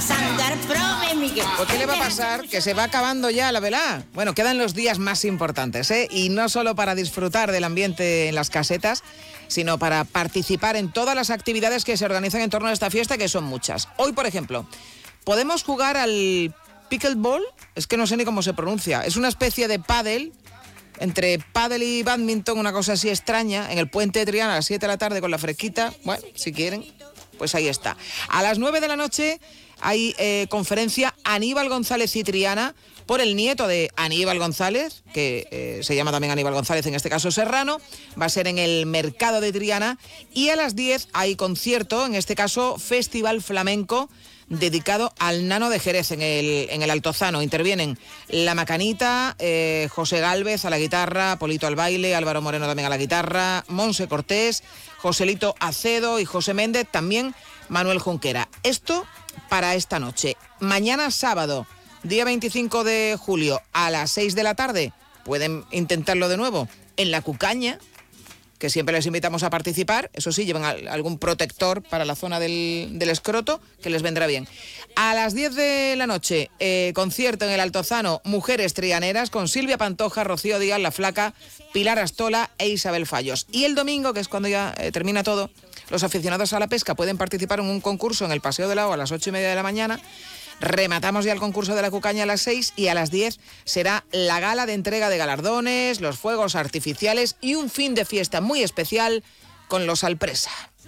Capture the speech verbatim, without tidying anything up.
Sandar Prove, Miguel. ¿Por qué le va a pasar? Que se va acabando ya la velá. Bueno, quedan los días más importantes, ¿eh? Y no solo para disfrutar del ambiente en las casetas, sino para participar en todas las actividades que se organizan en torno a esta fiesta, que son muchas. Hoy, por ejemplo, podemos jugar al pickleball, es que no sé ni cómo se pronuncia, es una especie de pádel, entre pádel y bádminton, una cosa así extraña, en el Puente de Triana a las siete de la tarde con la fresquita. Bueno, si quieren, pues ahí está. A las nueve de la noche hay eh, conferencia Aníbal González y Triana por el nieto de Aníbal González, que eh, se llama también Aníbal González, en este caso Serrano. Va a ser en el Mercado de Triana. Y a las diez hay concierto, en este caso Festival Flamenco, dedicado al Nano de Jerez en el, en el Altozano. Intervienen La Macanita, eh, José Gálvez a la guitarra, Polito al baile, Álvaro Moreno también a la guitarra, Monse Cortés, Joselito Acedo y José Méndez, también Manuel Junquera. Esto para esta noche. Mañana sábado, día veinticinco de julio, a las seis de la tarde, pueden intentarlo de nuevo en La Cucaña, que siempre les invitamos a participar. Eso sí, lleven algún protector para la zona del, del escroto, que les vendrá bien. A las diez de la noche, eh, concierto en el Altozano, Mujeres Trianeras, con Silvia Pantoja, Rocío Díaz, La Flaca, Pilar Astola e Isabel Fallos. Y el domingo, que es cuando ya eh, termina todo, los aficionados a la pesca pueden participar en un concurso en el Paseo del Lago a las ocho y media de la mañana. Rematamos ya el concurso de La Cucaña a las seis y a las diez será la gala de entrega de galardones, los fuegos artificiales y un fin de fiesta muy especial con los Alpresa.